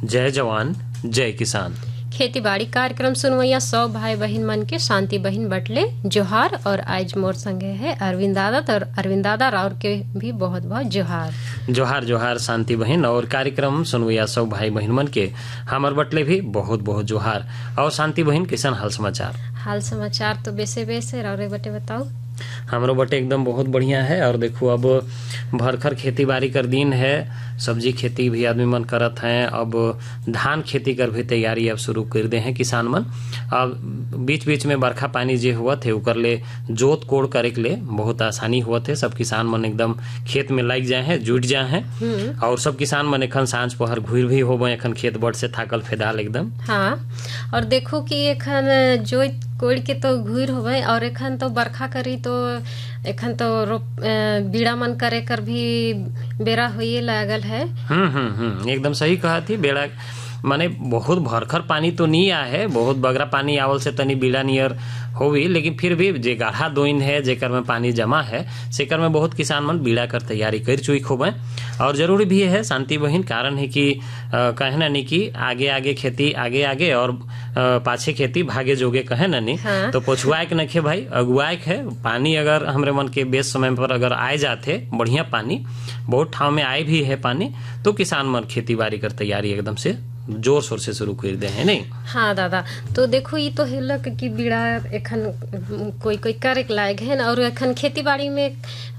जय जवान जय किसान। खेती बाड़ी कार्यक्रम सुनवैया सब भाई बहन मन के शांति बहन बटले जोहार। और आज मोर संगे है अरविंद दादा, और अरविंद दादा राउर के भी बहुत बहुत जोहार। जोहार जोहार शांति बहन। और कार्यक्रम सुनवैया सब भाई बहन मन के हमर बटले भी बहुत बहुत जोहार। और शांति बहन किसान हाल समाचार? हाल समाचार तो बेसे बेसे राउरे बटे बताओ। हमरो बटे एकदम बहुत बढ़िया है। और देखो अब भरखर खेती बाड़ी कर दिन है, सब्जी खेती भी आदमी मन करत हैं। अब धान खेती कर भी तैयारी अब शुरू कर दे हैं किसान मन। अब बीच बीच में बरखा पानी जे हुआ थे उकर ले जोत कोड़ करे के ले बहुत आसानी हुआ थे। सब किसान मन एकदम खेत में लग जाए हैं, जुट जाए हैं। और सब किसान मन एखन सांझ पहर घुर भी हो गए, एखन खेत बड़ से थाकल फेदाल एकदम। हाँ, और देखो कि एखन जोत कोड़ के तो घुर होवे, और एखन तो बरखा करी तो एखन तो बीड़ा मन करे कर भी बेरा होइए लागल है। एकदम सही कहा थी। बेड़ा माने बहुत भरखर पानी तो नहीं आ है, बहुत बगरा पानी आवल से तनी बीड़ा नियर होवी, लेकिन फिर भी जे गाढ़ा दोइन है जेकर में पानी जमा है सेकर में बहुत किसान मन बीड़ा कर तैयारी कर चुक होबे। और जरूरी भी है शांति बहन, कारण है कि कहना नहीं कि आगे आगे खेती आगे आगे और पाछे खेती भागे जोगे कहे ना नहीं। हाँ। तो पछुआए के नखे भाई, अगुआए के है। पानी अगर हमरे मन के बेस समय पर अगर आए जाते बढ़िया पानी, बहुत ठाव में आए भी है पानी, तो किसान मन खेती बाड़ी कर तैयारी एकदम से जोर शोर से शुरू कर दे हैं नहीं। हाँ दादा, तो देखो ये तो हेलक कि बीड़ा एखन कोई कोई करे के लायक है ना। और एखन खेती बाड़ी में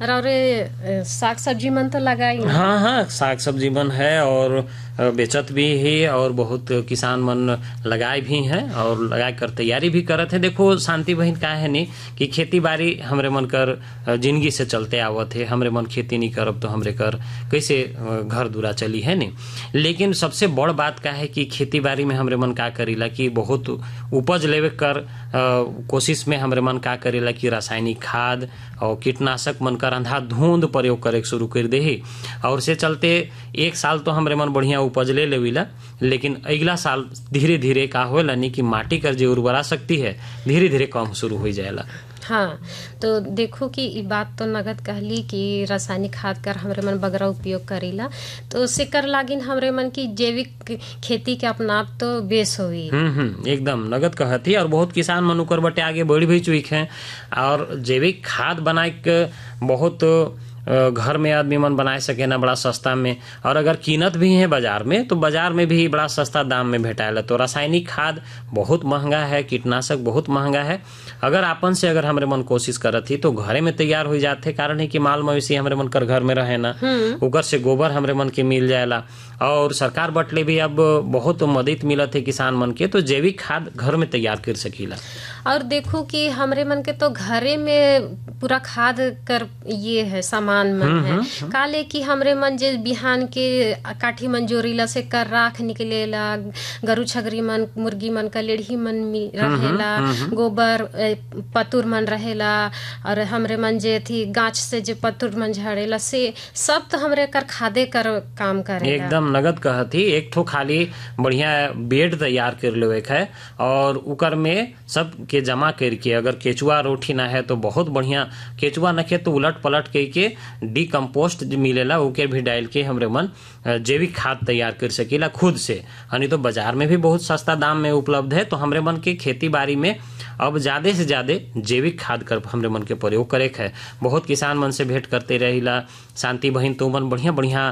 रौरे साग सब्जी मन तो लगाई। हाँ, साग सब्जी मन है और बेचत भी है, और बहुत किसान मन लगाए भी हैं और लगाए कर तैयारी भी करत है। देखो शांति बहन का है नहीं कि खेती बाड़ी हमरे मन कर जिंदगी से चलते आवत है। हमरे मन खेती नहीं करब तो हमरे कर कैसे घर दूरा चली है नहीं। लेकिन सबसे बड़ बात का है कि खेती बाड़ी में हमरे मन का करेला कि बहुत उपज लेवे कर कोशिश में हमरे मन का करेला कि रासायनिक खाद और कीटनाशक मन कर अंधाधुंध प्रयोग करे शुरू कर दे ही। और से चलते एक साल तो हमरे मन बढ़िया उपज ले लेविला, लेकिन अगला साल धीरे धीरे का होएला नहीं कि माटी कर जो उर्वरा शक्ति है धीरे धीरे कम शुरू हो जाएला। हाँ, तो देखो कि ये बात तो नगद कहली कि रासायनिक खाद कर हमरे मन बगरा उपयोग करेला, तो सिकर लागिन हमरे मन की जैविक खेती के अपनाप तो बेस होई। एकदम नगद कहती। और बहुत किसान मन उकर बटे आगे बढ़ भी चुक हैं। और जैविक खाद बनाए के बहुत घर में आदमी मन बनाए सके ना बड़ा सस्ता में, और अगर कीमत भी है बाजार में तो बाजार में भी बड़ा सस्ता दाम में भेटाएला। तो रासायनिक खाद बहुत महंगा है, कीटनाशक बहुत महंगा है। अगर आपन से अगर हमरे मन कोशिश करत ही तो घरे में तैयार हो जाते, कारण है कि माल मवेशी हमरे मन कर घर में रहे ना, उकर से गोबर हमरे मन के मिल जाएला। और सरकार बटले भी अब बहुत मदद मिलत है किसान मन के, तो जैविक खाद घर में तैयार कर सकीला। और देखो कि हमरे मन के तो घरे में पूरा खाद कर ये है सामान मन है। काले कि हमरे मन जे बिहान के काठी मन जोरीला से कर राख निकलेला, गरु छगरी मन मुर्गी मन का लेढ़ी मन रहेला, गोबर पतुर मन रहेला, और हमरे मन जे थी गाछ से जे पतुर मन झड़ेला से सब तो हमरे कर खादे कर काम करे। एकदम नगद कहती। एक ठो खाली बढ़िया बेड तैयार कर लेवे है और उकर में सब के जमा करके, अगर केचुआ रोटी ना है तो बहुत बढ़िया, केचुआ नखे तो उलट पलट के डिकम्पोस्ट मिलेला ओके भी डाल के हमरे मन जैविक खाद तैयार कर सकीला खुद से। नहीं तो बाजार में भी बहुत सस्ता दाम में उपलब्ध है। तो हमरे मन के खेती बाड़ी में अब ज्यादा से ज्यादा जैविक खाद कर हमरे मन के प्रयोग करे है। बहुत किसान मन से भेंट करते रहिला। शांति बहन तो मन बढ़िया बढ़िया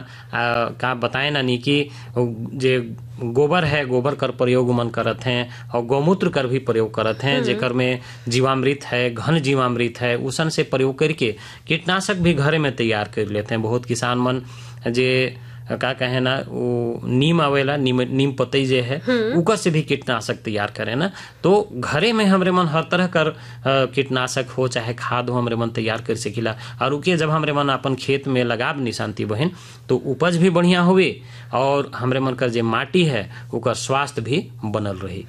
का बताए ना नहीं कि जे गोबर है गोबर कर प्रयोग मन करत हैं, और गौमूत्र कर भी प्रयोग करत हैं, जेकर में जीवामृत है, घन जीवामृत है, उसन से प्रयोग करके कीटनाशक भी घरे में तैयार कर लेते हैं। बहुत किसान मन जे का कहे ना वो नीम आवेला, नीम पतई जे है उकर से भी कीटनाशक तैयार करे ना। तो घरे में हमरे मन हर तरह कर कीटनाशक हो चाहे खाद हो हमरे मन तैयार कर सकीला। और उके जब हमरे मन अपन खेत में लगाब नी शांति बहन तो उपज भी बढ़िया हुए, और हमरे मन कर जे माटी है उकर स्वास्थ्य भी बनल रही।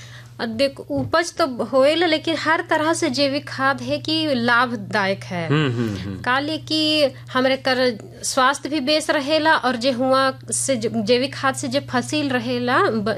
देख उपज तो होएला, लेकिन हर तरह से जैविक खाद है कि लाभदायक है। काले कि हमरे कर स्वास्थ्य भी बेस रहेला, और जे हुआ से जैविक खाद से जे फसिल रहेला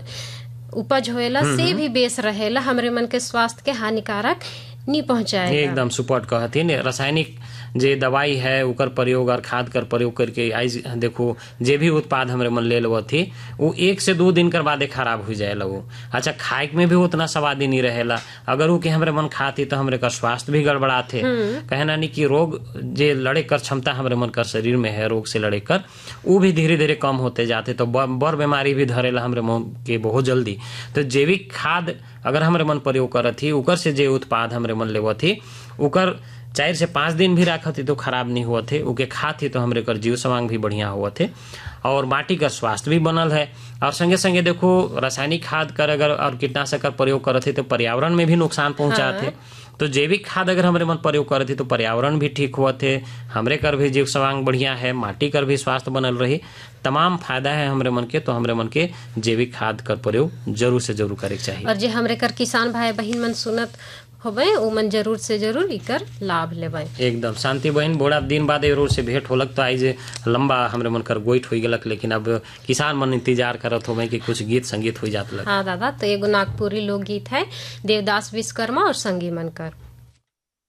उपज होएला से भी बेस रहेला, हमरे मन के स्वास्थ्य के हानिकारक नहीं पहुंचाएगा। एकदम सुपट कहती है। रासायनिक जे दवाई है उकर प्रयोग और खाद कर प्रयोग करके आज देखो जे भी उत्पाद हमरे मन ले लो थी वो 1 से 2 दिन कर बादे खराब हो जाए लगो। अच्छा खाए में भी उतना स्वादी नहीं रहेला, अगर वो के हमरे मन खाती तो हमरे का स्वास्थ्य भी गड़बड़ाथे। कहना नहीं कि रोग जे लड़े कर क्षमता हमरे मन कर शरीर में है रोग से लड़े कर वो भी धीरे धीरे कम होते जाते, तो बड़ बीमारी भी धरेला हमरे मन के बहुत जल्दी। तो जैविक खाद अगर हमरे मन प्रयोग करत थी उकर से जे उत्पाद हमरे मन लेवत थी उकर 4 से 5 दिन भी रखत थी तो खराब नहीं हुआ थे, उके खाती तो हमरे कर जीव समांग भी बढ़िया हुआ थे और माटी का स्वास्थ्य भी बनल है। और संगे संगे देखो रासायनिक खाद कर अगर और कीटनाशक का प्रयोग करत थे तो पर्यावरण में भी नुकसान पहुंचाते। तो जैविक खाद अगर हमरे मन प्रयोग करत थी तो पर्यावरण भी ठीक हुआ थे, हमरे कर भी जीव समांग बढ़िया है, माटी कर भी स्वास्थ्य बनल रही, तमाम फायदा है हमरे मन के। तो हमरे मन के जैविक खाद का प्रयोग जरूर से जरूर करे चाहिए। और जे हमरे कर किसान भाई बहन मन सुनत होबे ओ मन जरूर से जरूर इकर लाभ लेबे। एकदम शांति बहन बड़ा दिन बाद जरूर से भेंट होलक तो आज लंबा हमरे मन कर गोइट हो गलक, लेकिन अब किसान मन इंतजार करत होबे कि कुछ गीत संगीत हो जात लग। हाँ दादा, तो एगो नागपुरी लोकगीत है देवदास विश्वकर्मा और संगी मन कर।